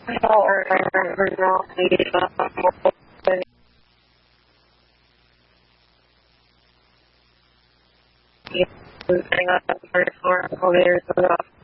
or not setting up for elevators and off.